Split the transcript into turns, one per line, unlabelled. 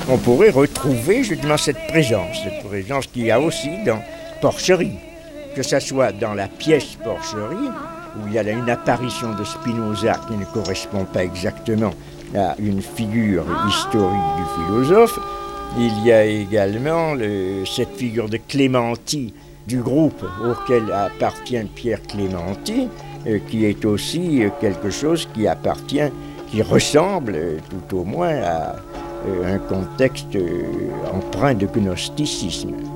on pourrait retrouver justement cette présence qu'il y a aussi dans Porcherie, que ce soit dans la pièce Porcherie, où il y a là une apparition de Spinoza qui ne correspond pas exactement à une figure historique du philosophe. Il y a également cette figure de Clémenti, du groupe auquel appartient Pierre Clémenti, qui est aussi quelque chose qui ressemble tout au moins à un contexte empreint de gnosticisme.